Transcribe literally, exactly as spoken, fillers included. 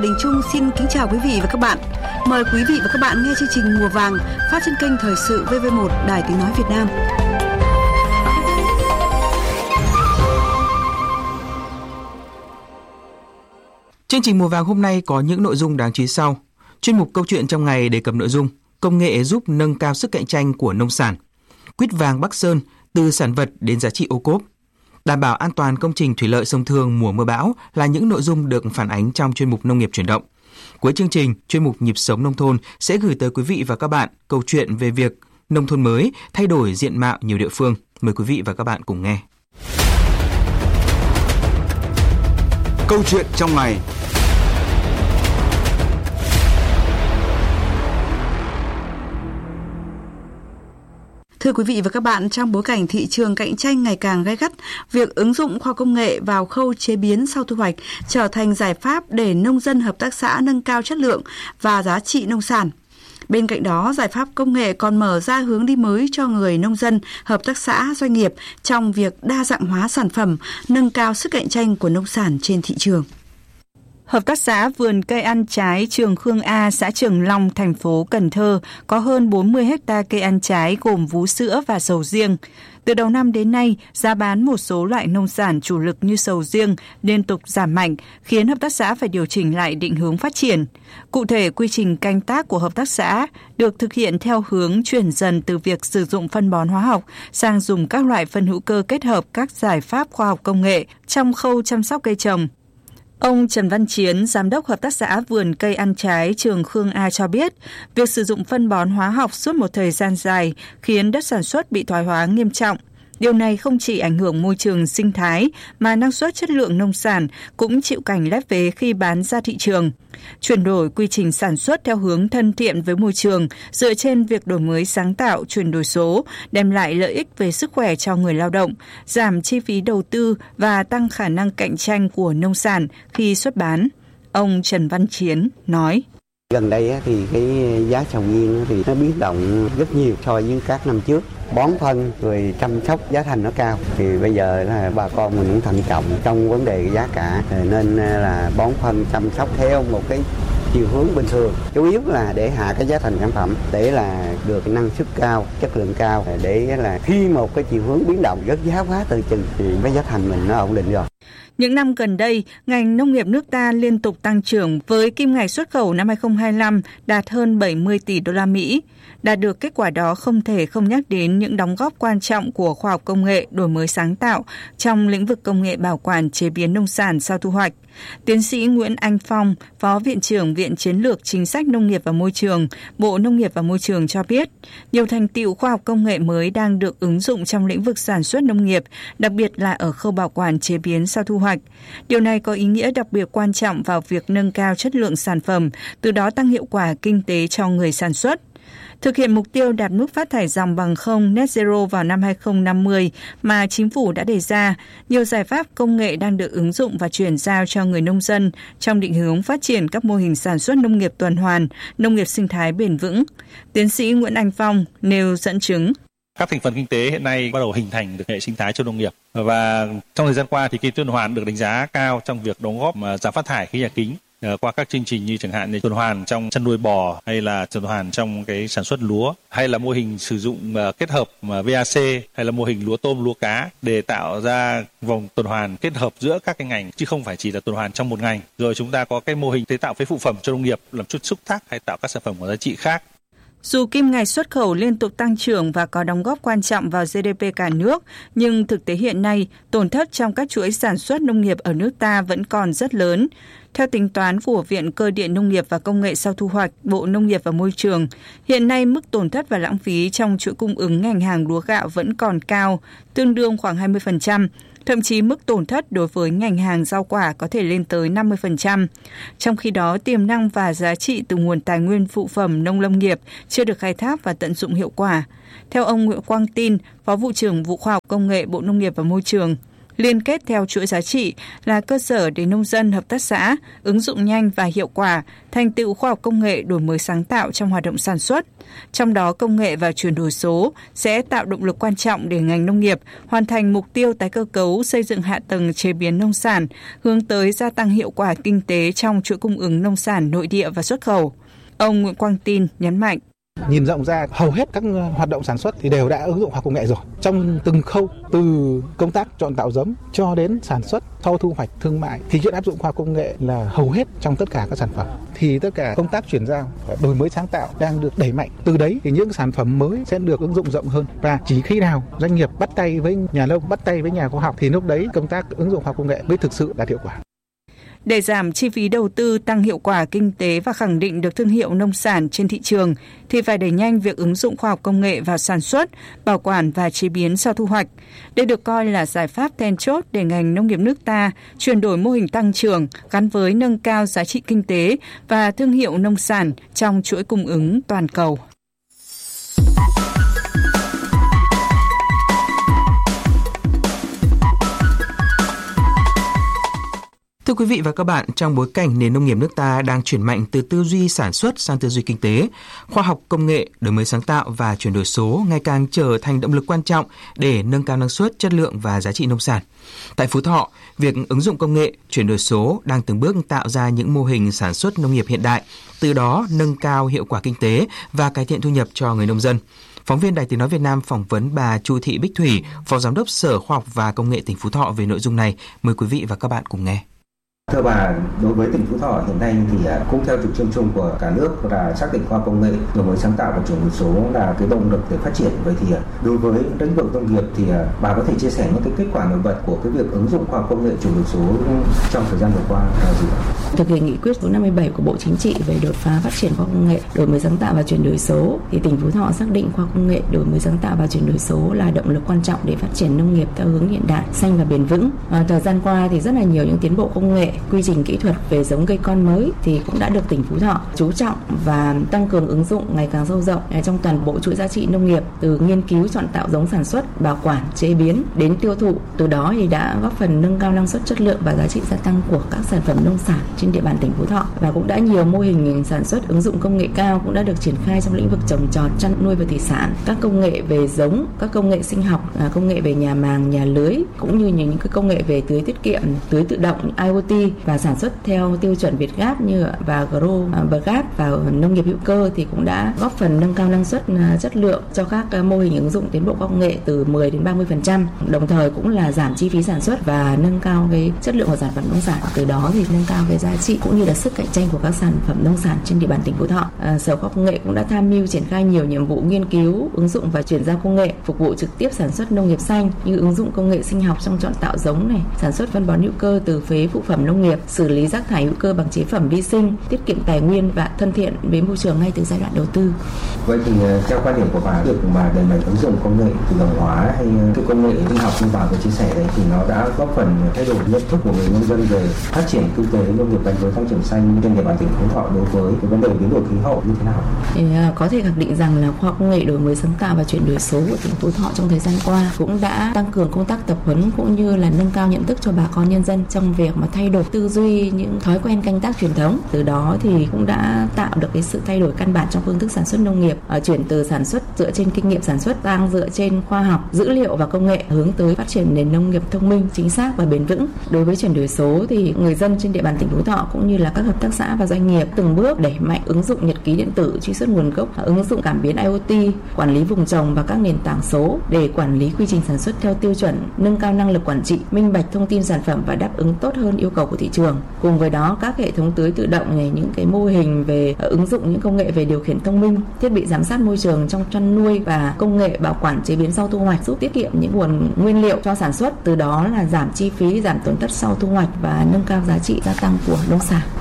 Đình Trung xin kính chào quý vị và các bạn. Mời quý vị và các bạn nghe chương trình Mùa Vàng phát trên kênh Thời sự vê vê một Đài Tiếng nói Việt Nam. Chương trình Mùa Vàng hôm nay có những nội dung đáng chú ý sau. Chuyên mục Câu chuyện trong ngày đề cập nội dung công nghệ giúp nâng cao sức cạnh tranh của nông sản. Quýt vàng Bắc Sơn từ sản vật đến giá trị ô cốp. Đảm bảo an toàn công trình thủy lợi sông Thương mùa mưa bão là những nội dung được phản ánh trong chuyên mục Nông nghiệp chuyển động. Cuối chương trình, chuyên mục Nhịp sống nông thôn sẽ gửi tới quý vị và các bạn câu chuyện về việc nông thôn mới thay đổi diện mạo nhiều địa phương. Mời quý vị và các bạn cùng nghe. Câu chuyện trong ngày. Thưa quý vị và các bạn, trong bối cảnh thị trường cạnh tranh ngày càng gay gắt, việc ứng dụng khoa học công nghệ vào khâu chế biến sau thu hoạch trở thành giải pháp để nông dân hợp tác xã nâng cao chất lượng và giá trị nông sản. Bên cạnh đó, giải pháp công nghệ còn mở ra hướng đi mới cho người nông dân, hợp tác xã, doanh nghiệp trong việc đa dạng hóa sản phẩm, nâng cao sức cạnh tranh của nông sản trên thị trường. Hợp tác xã vườn cây ăn trái Trường Khương A, xã Trường Long, thành phố Cần Thơ có hơn bốn mươi héc ta cây ăn trái gồm vú sữa và sầu riêng. Từ đầu năm đến nay, giá bán một số loại nông sản chủ lực như sầu riêng liên tục giảm mạnh, khiến hợp tác xã phải điều chỉnh lại định hướng phát triển. Cụ thể, quy trình canh tác của hợp tác xã được thực hiện theo hướng chuyển dần từ việc sử dụng phân bón hóa học sang dùng các loại phân hữu cơ kết hợp các giải pháp khoa học công nghệ trong khâu chăm sóc cây trồng. Ông Trần Văn Chiến, Giám đốc Hợp tác xã vườn cây ăn trái Trường Khương A cho biết, việc sử dụng phân bón hóa học suốt một thời gian dài khiến đất sản xuất bị thoái hóa nghiêm trọng. Điều này không chỉ ảnh hưởng môi trường sinh thái mà năng suất chất lượng nông sản cũng chịu cảnh lép vế khi bán ra thị trường. Chuyển đổi quy trình sản xuất theo hướng thân thiện với môi trường dựa trên việc đổi mới sáng tạo, chuyển đổi số, đem lại lợi ích về sức khỏe cho người lao động, giảm chi phí đầu tư và tăng khả năng cạnh tranh của nông sản khi xuất bán. Ông Trần Văn Chiến nói. Gần đây thì cái giá sầu riêng thì nó biến động rất nhiều so với các năm trước. Bón phân rồi chăm sóc giá thành nó cao thì bây giờ là bà con mình cũng thận trọng trong vấn đề giá cả, nên là bón phân chăm sóc theo một cái chiều hướng bình thường, chủ yếu là để hạ cái giá thành sản phẩm, để là được năng suất cao, chất lượng cao, để là khi một cái chiều hướng biến động rất giá quá từ chừng thì cái giá thành mình nó ổn định rồi. Những năm gần đây, ngành nông nghiệp nước ta liên tục tăng trưởng với kim ngạch xuất khẩu năm hai không hai lăm đạt hơn bảy mươi tỷ đô la Mỹ. Đạt được kết quả đó không thể không nhắc đến những đóng góp quan trọng của khoa học công nghệ, đổi mới sáng tạo trong lĩnh vực công nghệ bảo quản chế biến nông sản sau thu hoạch. Tiến sĩ Nguyễn Anh Phong, Phó Viện trưởng Viện Chiến lược Chính sách Nông nghiệp và Môi trường, Bộ Nông nghiệp và Môi trường cho biết, nhiều thành tựu khoa học công nghệ mới đang được ứng dụng trong lĩnh vực sản xuất nông nghiệp, đặc biệt là ở khâu bảo quản chế biến sau thu hoạch. Điều này có ý nghĩa đặc biệt quan trọng vào việc nâng cao chất lượng sản phẩm, từ đó tăng hiệu quả kinh tế cho người sản xuất. Thực hiện mục tiêu đạt mức phát thải ròng bằng không net zero vào năm hai không năm mươi mà chính phủ đã đề ra, nhiều giải pháp công nghệ đang được ứng dụng và chuyển giao cho người nông dân trong định hướng phát triển các mô hình sản xuất nông nghiệp tuần hoàn, nông nghiệp sinh thái bền vững. Tiến sĩ Nguyễn Anh Phong nêu dẫn chứng. Các thành phần kinh tế hiện nay bắt đầu hình thành được hệ sinh thái cho nông nghiệp, và trong thời gian qua thì kinh tế tuần hoàn được đánh giá cao trong việc đóng góp giảm phát thải khí nhà kính qua các chương trình như chẳng hạn như tuần hoàn trong chăn nuôi bò, hay là tuần hoàn trong cái sản xuất lúa, hay là mô hình sử dụng kết hợp vê a xê, hay là mô hình lúa tôm lúa cá để tạo ra vòng tuần hoàn kết hợp giữa các cái ngành chứ không phải chỉ là tuần hoàn trong một ngành. Rồi chúng ta có cái mô hình chế tạo phế phụ phẩm cho nông nghiệp, làm chút xúc tác hay tạo các sản phẩm có giá trị khác. Dù kim ngạch xuất khẩu liên tục tăng trưởng và có đóng góp quan trọng vào giê đê pê cả nước, nhưng thực tế hiện nay, tổn thất trong các chuỗi sản xuất nông nghiệp ở nước ta vẫn còn rất lớn. Theo tính toán của Viện Cơ điện Nông nghiệp và Công nghệ sau thu hoạch, Bộ Nông nghiệp và Môi trường, hiện nay mức tổn thất và lãng phí trong chuỗi cung ứng ngành hàng lúa gạo vẫn còn cao, tương đương khoảng hai mươi phần trăm. Thậm chí mức tổn thất đối với ngành hàng rau quả có thể lên tới năm mươi phần trăm. Trong khi đó, tiềm năng và giá trị từ nguồn tài nguyên phụ phẩm nông lâm nghiệp chưa được khai thác và tận dụng hiệu quả. Theo ông Nguyễn Quang Tin, Phó Vụ trưởng Vụ Khoa học Công nghệ Bộ Nông nghiệp và Môi trường, Liên kết theo chuỗi giá trị là cơ sở để nông dân, hợp tác xã ứng dụng nhanh và hiệu quả thành tựu khoa học công nghệ, đổi mới sáng tạo trong hoạt động sản xuất. Trong đó, công nghệ và chuyển đổi số sẽ tạo động lực quan trọng để ngành nông nghiệp hoàn thành mục tiêu tái cơ cấu, xây dựng hạ tầng chế biến nông sản, hướng tới gia tăng hiệu quả kinh tế trong chuỗi cung ứng nông sản nội địa và xuất khẩu. Ông Nguyễn Quang Tin nhấn mạnh. Nhìn rộng ra, hầu hết các hoạt động sản xuất thì đều đã ứng dụng khoa học công nghệ rồi. Trong từng khâu, từ công tác chọn tạo giống cho đến sản xuất, sau thu hoạch, thương mại, thì chuyện áp dụng khoa học công nghệ là hầu hết trong tất cả các sản phẩm. Thì tất cả công tác chuyển giao, đổi mới sáng tạo đang được đẩy mạnh. Từ đấy thì những sản phẩm mới sẽ được ứng dụng rộng hơn. Và chỉ khi nào doanh nghiệp bắt tay với nhà nông, bắt tay với nhà khoa học thì lúc đấy công tác ứng dụng khoa học công nghệ mới thực sự đạt hiệu quả. Để giảm chi phí đầu tư, tăng hiệu quả kinh tế và khẳng định được thương hiệu nông sản trên thị trường, thì phải đẩy nhanh việc ứng dụng khoa học công nghệ vào sản xuất, bảo quản và chế biến sau thu hoạch. Đây được coi là giải pháp then chốt để ngành nông nghiệp nước ta chuyển đổi mô hình tăng trưởng gắn với nâng cao giá trị kinh tế và thương hiệu nông sản trong chuỗi cung ứng toàn cầu. Thưa quý vị và các bạn, trong bối cảnh nền nông nghiệp nước ta đang chuyển mạnh từ tư duy sản xuất sang tư duy kinh tế, khoa học công nghệ, đổi mới sáng tạo và chuyển đổi số ngày càng trở thành động lực quan trọng để nâng cao năng suất, chất lượng và giá trị nông sản. Tại Phú Thọ, việc ứng dụng công nghệ, chuyển đổi số đang từng bước tạo ra những mô hình sản xuất nông nghiệp hiện đại, từ đó nâng cao hiệu quả kinh tế và cải thiện thu nhập cho người nông dân. Phóng viên Đài Tiếng nói Việt Nam phỏng vấn bà Chu Thị Bích Thủy, Phó Giám đốc Sở Khoa học và Công nghệ tỉnh Phú Thọ về nội dung này. Mời quý vị và các bạn cùng nghe. Thưa bà, đối với tỉnh Phú Thọ hiện nay thì cũng theo chủ trương chung của cả nước là xác định khoa học công nghệ, đổi mới sáng tạo và chuyển đổi số là cái động lực để phát triển. Vậy thì đối với lĩnh vực nông nghiệp thì bà có thể chia sẻ những cái kết quả nổi bật của cái việc ứng dụng khoa học công nghệ, chuyển đổi số trong thời gian vừa qua là gì ạ? Thực hiện nghị quyết số năm mươi bảy của Bộ Chính trị về đột phá phát triển khoa học công nghệ, đổi mới sáng tạo và chuyển đổi số, thì tỉnh Phú Thọ xác định khoa học công nghệ, đổi mới sáng tạo và chuyển đổi số là động lực quan trọng để phát triển nông nghiệp theo hướng hiện đại, xanh và bền vững. À, thời gian qua thì rất là nhiều những tiến bộ công nghệ, quy trình kỹ thuật về giống cây con mới thì cũng đã được tỉnh Phú Thọ chú trọng và tăng cường ứng dụng ngày càng sâu rộng trong toàn bộ chuỗi giá trị nông nghiệp, từ nghiên cứu chọn tạo giống sản xuất, bảo quản, chế biến đến tiêu thụ. Từ đó thì đã góp phần nâng cao năng suất, chất lượng và giá trị gia tăng của các sản phẩm nông sản trên địa bàn tỉnh Phú Thọ. Và cũng đã nhiều mô hình sản xuất ứng dụng công nghệ cao cũng đã được triển khai trong lĩnh vực trồng trọt, chăn nuôi và thủy sản. Các công nghệ về giống, các công nghệ sinh học, công nghệ về nhà màng, nhà lưới, cũng như những cái công nghệ về tưới tiết kiệm, tưới tự động, I O T và sản xuất theo tiêu chuẩn Việt Gap như và Growgap và nông nghiệp hữu cơ thì cũng đã góp phần nâng cao năng suất, chất lượng cho các mô hình ứng dụng tiến bộ khoa học công nghệ từ mười đến ba mươi phần trăm. Đồng thời cũng là giảm chi phí sản xuất và nâng cao cái chất lượng của sản phẩm nông sản. Từ đó thì nâng cao cái giá trị cũng như là sức cạnh tranh của các sản phẩm nông sản trên địa bàn tỉnh Phú Thọ. À, Sở Khoa học Công nghệ cũng đã tham mưu triển khai nhiều nhiệm vụ nghiên cứu, ứng dụng và chuyển giao công nghệ phục vụ trực tiếp sản xuất nông nghiệp xanh, như ứng dụng công nghệ sinh học trong chọn tạo giống này, sản xuất phân bón hữu cơ từ phế phụ phẩm nông nghiệp, xử lý rác thải hữu cơ bằng chế phẩm vi sinh, tiết kiệm tài nguyên và thân thiện với môi trường ngay từ giai đoạn đầu tư. Vậy thì theo quan điểm của bà, việc mà đẩy mạnh ứng dụng công nghệ tự động hóa hay cái công nghệ sinh học như bà vừa chia sẻ đấy thì nó đã góp phần thay đổi nhận thức của người nông dân về phát triển kinh tế nông nghiệp gắn với tăng trưởng xanh trên địa bàn tỉnh Phú Thọ đối với cái vấn đề biến đổi khí hậu như thế nào? Thì có thể khẳng định rằng là khoa học công nghệ, đổi mới sáng tạo và chuyển đổi số của tỉnh Phú Thọ trong thời gian qua cũng đã tăng cường công tác tập huấn cũng như là nâng cao nhận thức cho bà con nhân dân trong việc mà thay đổi tư duy, những thói quen canh tác truyền thống. Từ đó thì cũng đã tạo được cái sự thay đổi căn bản trong phương thức sản xuất nông nghiệp, ở chuyển từ sản xuất dựa trên kinh nghiệm sản xuất sang dựa trên khoa học, dữ liệu và công nghệ, hướng tới phát triển nền nông nghiệp thông minh, chính xác và bền vững. Đối với chuyển đổi số thì người dân trên địa bàn tỉnh Phú Thọ cũng như là các hợp tác xã và doanh nghiệp từng bước đẩy mạnh ứng dụng nhật ký điện tử, truy xuất nguồn gốc, ứng dụng cảm biến I O T, quản lý vùng trồng và các nền tảng số để quản lý quy trình sản xuất theo tiêu chuẩn, nâng cao năng lực quản trị, minh bạch thông tin sản phẩm và đáp ứng tốt hơn yêu cầu của thị trường. Cùng với đó, các hệ thống tưới tự động này, những cái mô hình về ứng dụng những công nghệ về điều khiển thông minh, thiết bị giám sát môi trường trong chăn nuôi và công nghệ bảo quản chế biến sau thu hoạch giúp tiết kiệm những nguồn nguyên liệu cho sản xuất, từ đó là giảm chi phí, giảm tổn thất sau thu hoạch và nâng cao giá trị gia tăng của nông sản.